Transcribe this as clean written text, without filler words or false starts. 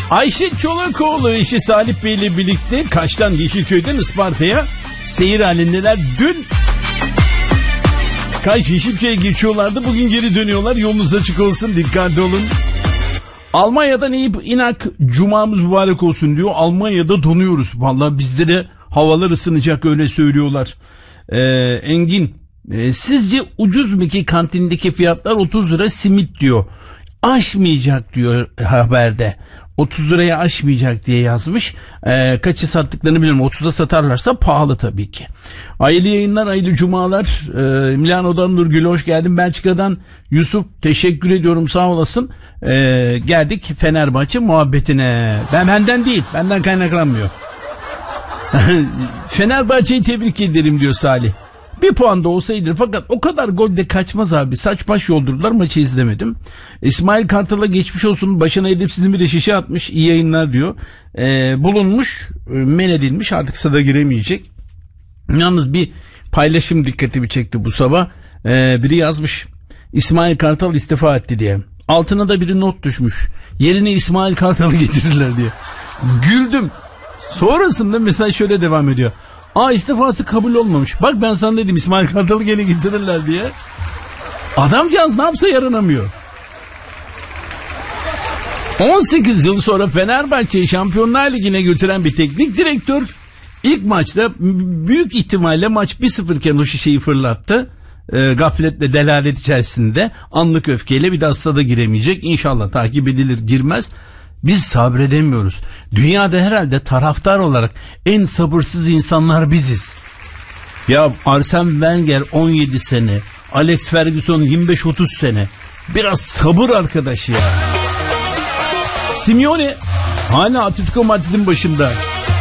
Ayşe Çolakoğlu eşi Salih Bey ile birlikte Kaş'tan Yeşilköy'den Isparta'ya seyir halindeler. Dün Kaş Yeşilköy'e geçiyorlardı. Bugün geri dönüyorlar. Yolunuz açık olsun. Dikkatli olun. Almanya'dan inak cumamız mübarek olsun diyor. Almanya'da donuyoruz. Vallahi bizde de havalar ısınacak, öyle söylüyorlar. Engin, sizce ucuz mu ki kantindeki fiyatlar 30 lira simit diyor. Aşmayacak diyor haberde. 30 liraya aşmayacak diye yazmış. Kaçı sattıklarını bilmiyorum. 30'a satarlarsa pahalı tabii ki. Hayırlı yayınlar, hayırlı cumalar. Milano'dan Nurgül hoş geldin. Belçika'dan Yusuf teşekkür ediyorum, sağ olasın. Geldik Fenerbahçe muhabbetine. Benden değil, benden kaynaklanmıyor. Fenerbahçe'yi tebrik ederim diyor Salih. Bir puan da olsaydı, fakat o kadar gol de kaçmaz abi. Saç baş yoldurdular, maçı izlemedim. İsmail Kartal'a geçmiş olsun, başına edepsizin bir de şişe atmış, iyi yayınlar diyor. Bulunmuş, men edilmiş, artık stada giremeyecek. Yalnız bir paylaşım dikkatimi çekti bu sabah. Biri yazmış, İsmail Kartal istifa etti diye. Altına da biri not düşmüş, yerine İsmail Kartal'ı getirirler diye. Güldüm. Sonrasında mesaj şöyle devam ediyor. İstifası kabul olmamış. Bak ben sana dedim, İsmail Kartal'ı gene getirirler diye. Adamcağız ne yapsa yaranamıyor. 18 yıl sonra Fenerbahçe'yi Şampiyonlar Ligi'ne götüren bir teknik direktör ilk maçta büyük ihtimalle maç 1-0 iken o şişeyi fırlattı. Gafletle, delalet içerisinde, anlık öfkeyle bir daha stada giremeyecek. İnşallah takip edilir, girmez. Biz sabredemiyoruz. Dünyada herhalde taraftar olarak en sabırsız insanlar biziz. Ya Arsene Wenger 17 sene, Alex Ferguson 25-30 sene. Biraz sabır arkadaş ya. Simeone hala Atletico Madrid'in başında.